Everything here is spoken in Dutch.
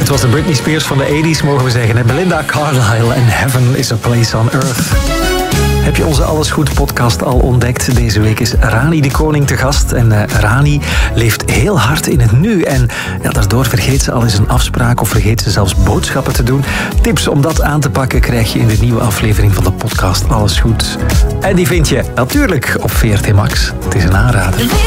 Het was de Britney Spears van de 80s, mogen we zeggen. Belinda Carlisle en Heaven is a Place on Earth. Heb je onze Alles Goed podcast al ontdekt? Deze week is Rani de Koning te gast. En Rani leeft heel hard in het nu. En daardoor vergeet ze al eens een afspraak of vergeet ze zelfs boodschappen te doen. Tips om dat aan te pakken krijg je in de nieuwe aflevering van de podcast Alles Goed. En die vind je natuurlijk op VRT Max. Het is een aanrader.